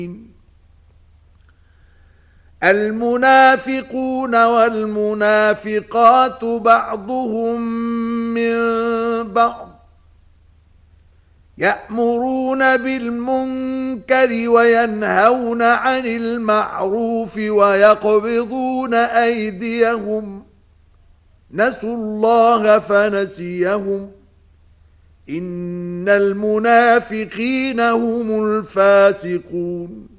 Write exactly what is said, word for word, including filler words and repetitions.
المنافقون والمنافقات بعضهم من بعض يأمرون بالمنكر وينهون عن المعروف ويقبضون أيديهم نسوا الله فنسيهم إن المنافقين هم الفاسقون